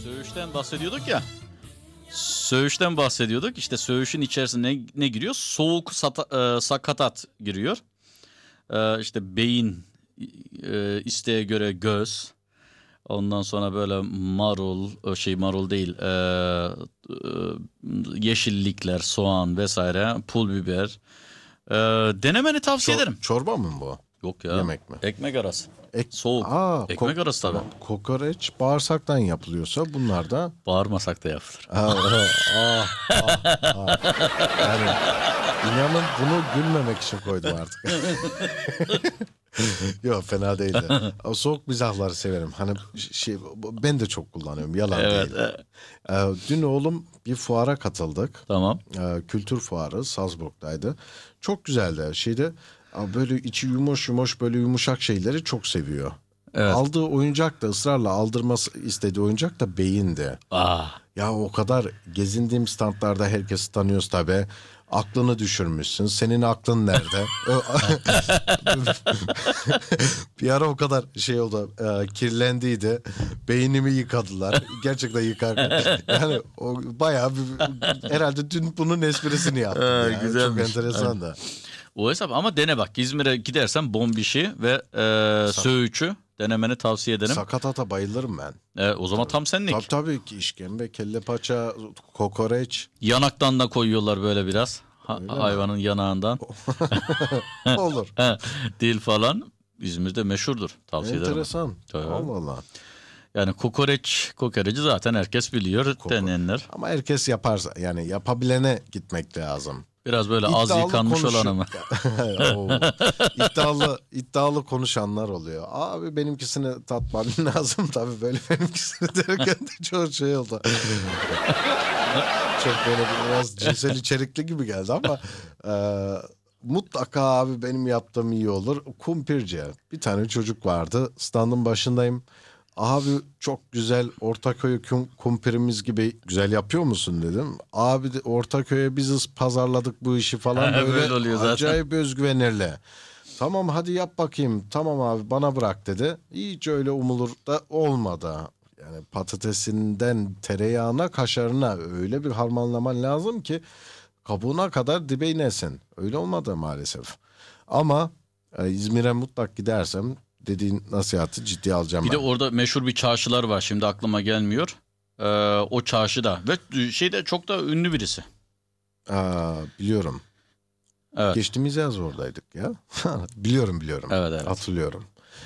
Söğüşten bahsediyorduk ya. Söğüşten bahsediyorduk. İşte söğüşün içerisine ne giriyor? Soğuk sakatat giriyor. İşte beyin, isteğe göre göz. Ondan sonra böyle marul değil, yeşillikler, soğan vesaire, pul biber. Denemeni tavsiye ederim. Çorba mı bu? Yok ya. Yemek mi? Ekmek arası. Soğuk. Ekmek arası tabii. Kokoreç bağırsaktan yapılıyorsa bunlar da... Bağırmasak da yapılır. Yani inanın bunu gülmemek için koydum artık. Yok, fena değildi. O soğuk mizahları severim. Hani ben de çok kullanıyorum. Yalan değil. Dün oğlum bir fuara katıldık. Tamam. Kültür fuarı Salzburg'daydı. Çok güzeldi. Böyle içi yumuş böyle yumuşak şeyleri çok seviyor. Evet. Aldığı oyuncak da ısrarla aldırması istediği oyuncak da beyindi. Ya o kadar gezindiğim standlarda herkesi tanıyoruz tabii. Aklını düşürmüşsün. Senin aklın nerede? Bir ara o kadar oldu. Kirlendiydi. Beynimi yıkadılar. Gerçekten yıkarken. Yani o bayağı herhalde dün bunun esprisini yaptım. Güzelmiş. Çok enteresan da. O hesap ama dene bak. İzmir'e gidersen bombişi ve söğüşü denemeni tavsiye ederim. Sakatata bayılırım ben. O zaman tam senlik. Tabii ki işkembe, kelle paça, kokoreç. Yanaktan da koyuyorlar böyle biraz. Hayvanın yanağından. Olur. Dil falan. İzmir'de meşhurdur. Tavsiye ederim. Enteresan. Allah Allah. Yani kokoreci zaten herkes biliyor. Deneyenler. Ama herkes yaparsa, yani yapabilene gitmek lazım. Biraz böyle az yıkanmış olan ama. iddialı konuşanlar oluyor. Abi benimkisini tatman lazım tabii, böyle benimkisini derken de çok oldu. Çok böyle biraz cinsel içerikli gibi geldi ama mutlaka abi benim yaptığım iyi olur. Kumpirci. Bir tane çocuk vardı. Standın başındayım. Abi çok güzel Ortaköy kumpirimiz gibi güzel yapıyor musun dedim. Abi de Ortaköy'e biz pazarladık bu işi falan böyle oluyor zaten. Acayip özgüvenirle. Tamam hadi yap bakayım. Tamam abi bana bırak dedi. Hiç öyle umulur da olmadı. Yani patatesinden tereyağına kaşarına öyle bir harmanlaman lazım ki kabuğuna kadar dibe inesin. Öyle olmadı maalesef. Ama İzmir'e mutlak gidersem dediğin nasihatı ciddiye alacağım. Bir de orada meşhur bir çarşılar var. Şimdi aklıma gelmiyor. O çarşıda ve çok da ünlü birisi. Biliyorum. Evet. Geçtiğimiz yaz oradaydık ya. Biliyorum. Evet. Hatırlıyorum.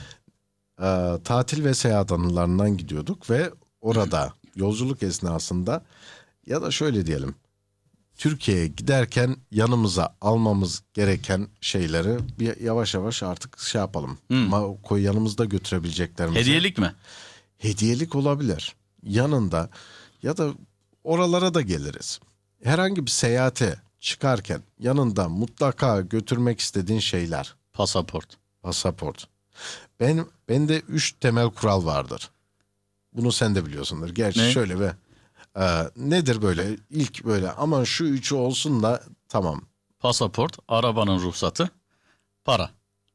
Tatil ve seyahat anılarından gidiyorduk ve orada yolculuk esnasında, ya da şöyle diyelim, Türkiye'ye giderken yanımıza almamız gereken şeyleri bir yavaş yavaş artık yapalım. Ama yanımızda götürebileceklerimizi. Hediyelik mi? Hediyelik olabilir. Yanında, ya da oralara da geliriz. Herhangi bir seyahate çıkarken yanında mutlaka götürmek istediğin şeyler. Pasaport. Bende 3 temel kural vardır. Bunu sen de biliyorsundur. Gerçi şöyle ve nedir böyle ilk böyle aman şu üçü olsun da tamam. Pasaport, arabanın ruhsatı, para.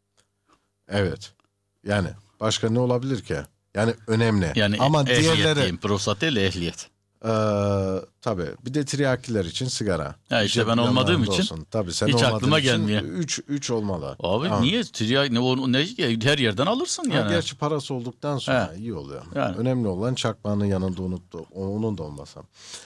Evet. Yani başka ne olabilir ki? Yani önemli. Yani ama ehliyet diğerleri diyeyim, ruhsat değil ehliyet. Tabii bir de triyakiler için sigara. İşte ben olmadığım için tabii sen hiç olmadığın aklıma için gelmiyor. 3 olmalı. Abi tamam. Niye tryak her yerden alırsın yani. Gerçi parası olduktan sonra iyi oluyor. Yani. Önemli olan çakmağının yanında onun da olmasa.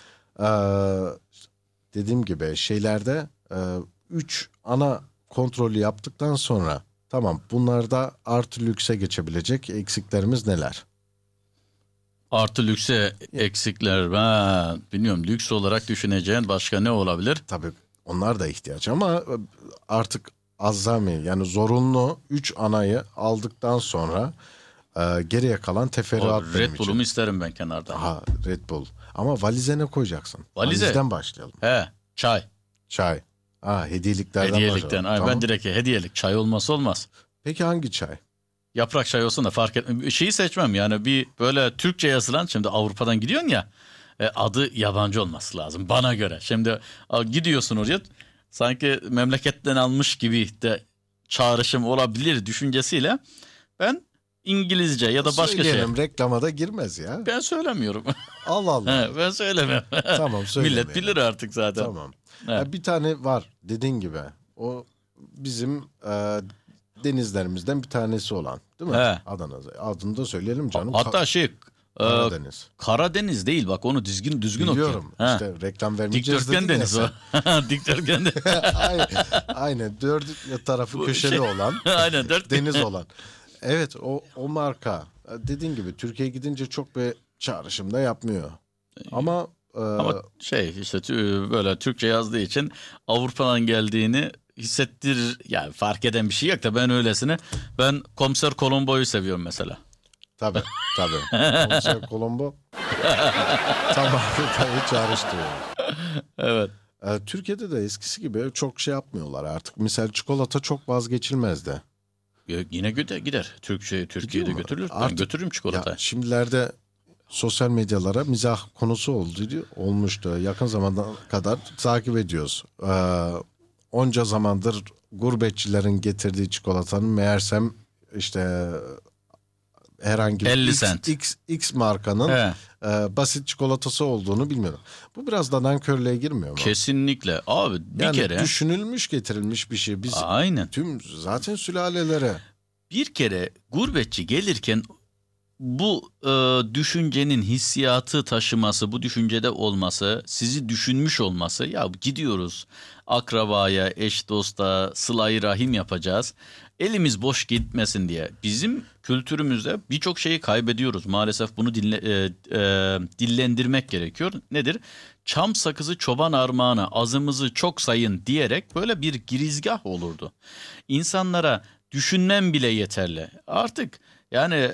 Dediğim gibi şeylerde 3 ana kontrolü yaptıktan sonra tamam, bunlarda artı lükse geçebilecek eksiklerimiz neler? Artı lükse eksikler. Bilmiyorum, lüks olarak düşüneceğin başka ne olabilir? Tabii onlar da ihtiyaç ama artık azami, yani zorunlu 3 anayı aldıktan sonra geriye kalan teferruat benim için. Red Bull'umu isterim ben kenarda. Red Bull. Ama valize ne koyacaksın? Valize. Valizden başlayalım. Çay. Hediyeliklerden Hediyelikten. başlayalım. Ben direkt hediyelik. Çay olmazsa olmaz. Peki hangi çay? Yaprak çay olsun da fark etmem. Şeyi seçmem yani, bir böyle Türkçe yazılan, şimdi Avrupa'dan gidiyorsun ya, adı yabancı olması lazım bana göre. Şimdi gidiyorsun oraya, sanki memleketten almış gibi de çağrışım olabilir düşüncesiyle ben İngilizce ya da başka şey. Söyleyelim, reklama da girmez ya. Ben söylemiyorum. Allah Allah. Ben söylemem. Tamam, söylemeyelim. Millet bilir artık zaten. Tamam. Evet. Ya bir tane var dediğin gibi. O bizim denizlerimizden bir tanesi olan, değil mi? He. Adını da söyleyelim canım. Hatta Karadeniz. Karadeniz değil, bak onu düzgün Biliyorum. okuyun. İşte reklam vermeyeceğiz Dikdörtgen dedin ya deniz o. Dikdörtgen deniz. aynen. Dört tarafı Bu köşeli olan. Aynen, Deniz olan. Evet, o marka. Dediğin gibi Türkiye'ye gidince çok bir çağrışım da yapmıyor. Ama Ama işte böyle Türkçe yazdığı için Avrupa'dan geldiğini hissettirir. Yani fark eden bir şey yok da ben Komiser Colombo'yu seviyorum mesela. tabii. Komiser Colombo tamam, tabii çağrıştırıyor. Evet. Türkiye'de de eskisi gibi çok şey yapmıyorlar artık. Mesela çikolata çok vazgeçilmezdi. Yine gider. Türkiye'de Gidiyor mu? götürülür. Ben Artık- götürürüm çikolata. Ya şimdilerde sosyal medyalara mizah konusu olmuştu. Yakın zamana kadar takip ediyoruz. Onca zamandır gurbetçilerin getirdiği çikolatanın meğersem işte herhangi 50 bir cent. X markanın He, basit çikolatası olduğunu bilmiyorum. Bu biraz da nankörlüğe girmiyor mu? kesinlikle. Abi bir Yani kere. düşünülmüş, getirilmiş bir şey. Biz Aynen. tüm zaten sülalelere Bir kere gurbetçi gelirken bu düşüncenin hissiyatı taşıması, bu düşüncede olması, sizi düşünmüş olması, ya gidiyoruz akrabaya, eş dosta, sıla-i rahim yapacağız. Elimiz boş gitmesin diye. Bizim kültürümüzde birçok şeyi kaybediyoruz. Maalesef bunu dillendirmek gerekiyor. Nedir? Çam sakızı çoban armağanı, azımızı çok sayın diyerek böyle bir girizgah olurdu. İnsanlara düşünmem bile yeterli. Artık yani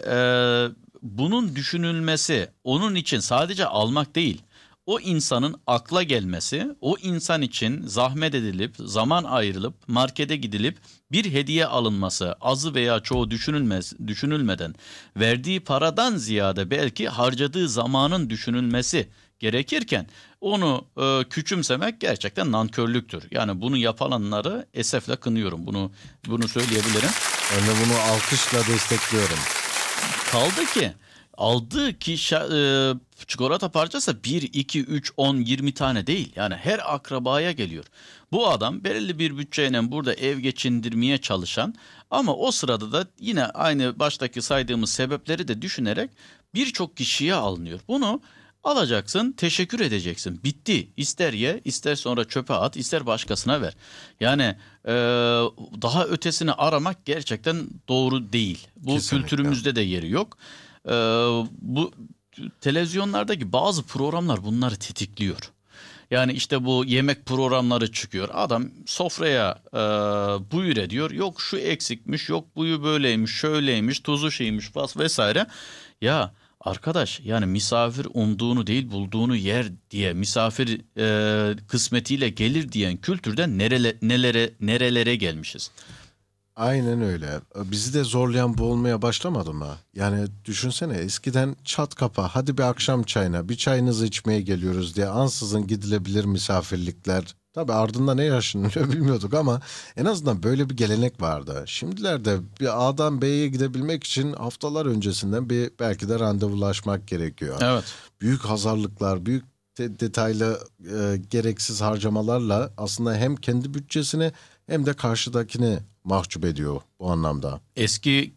bunun düşünülmesi, onun için sadece almak değil, o insanın akla gelmesi, o insan için zahmet edilip, zaman ayrılıp, markete gidilip bir hediye alınması, azı veya çoğu düşünülmeden, verdiği paradan ziyade belki harcadığı zamanın düşünülmesi gerekirken onu küçümsemek gerçekten nankörlüktür. Yani bunu yapanları esefle kınıyorum. Bunu söyleyebilirim. ben de bunu alkışla destekliyorum. Kaldı ki aldığı çikolata parçası 1, 2, 3, 10, 20 tane değil. Yani her akrabaya geliyor. Bu adam belirli bir bütçeyle burada ev geçindirmeye çalışan ama o sırada da yine aynı baştaki saydığımız sebepleri de düşünerek birçok kişiye alınıyor. Bunu alacaksın, teşekkür edeceksin. Bitti. İster ye, ister sonra çöpe at, ister başkasına ver. Yani daha ötesini aramak gerçekten doğru değil. Bu Kesinlikle. kültürümüzde de yeri yok. Bu televizyonlardaki bazı programlar bunları tetikliyor. Yani işte bu yemek programları çıkıyor. Adam sofraya buyur ediyor. Yok şu eksikmiş, yok buyu böyleymiş, şöyleymiş, tuzu şeymiş vesaire. Ya arkadaş, yani misafir umduğunu değil bulduğunu yer diye, misafir kısmetiyle gelir diyen kültürden nerelere gelmişiz. Aynen öyle. Bizi de zorlayan bu olmaya başlamadı mı? Yani düşünsene, eskiden çat kapa hadi bir akşam çayına, bir çayınızı içmeye geliyoruz diye ansızın gidilebilir misafirlikler. Tabii ardından ne yaşanıyor bilmiyorduk ama en azından böyle bir gelenek vardı. Şimdilerde bir A'dan B'ye gidebilmek için haftalar öncesinden belki de randevulaşmak gerekiyor. Evet. Büyük hazırlıklar, büyük detaylı gereksiz harcamalarla aslında hem kendi bütçesini hem de karşıdakini mahcup ediyor bu anlamda. Eski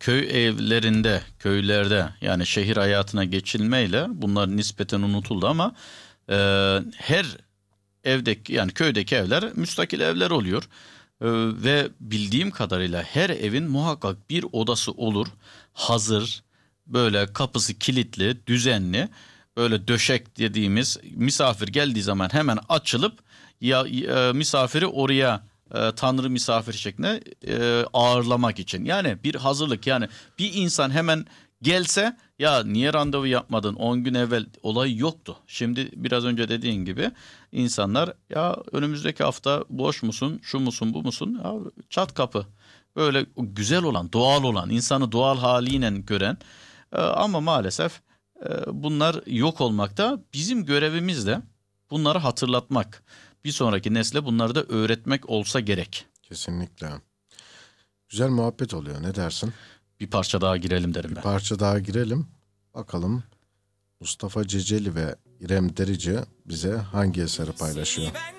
köylerde yani şehir hayatına geçilmeyle bunlar nispeten unutuldu ama her evdeki, yani köydeki evler müstakil evler oluyor. Ve bildiğim kadarıyla her evin muhakkak bir odası olur. Hazır, böyle kapısı kilitli, düzenli, böyle döşek dediğimiz, misafir geldiği zaman hemen açılıp misafiri oraya tanrı misafir şeklinde ağırlamak için. Yani bir hazırlık, yani bir insan hemen gelse ya niye randevu yapmadın 10 gün evvel olay yoktu. Şimdi biraz önce dediğin gibi insanlar ya önümüzdeki hafta boş musun, şu musun, bu musun, ya çat kapı, böyle güzel olan, doğal olan, insanı doğal haliyle gören ama maalesef bunlar yok olmakta. Bizim görevimiz de bunları hatırlatmak. Bir sonraki nesle bunları da öğretmek olsa gerek. Kesinlikle. Güzel muhabbet oluyor. Ne dersin? Bir parça daha girelim derim ben. Parça daha girelim. Bakalım Mustafa Ceceli ve İrem Derici bize hangi eseri paylaşıyor?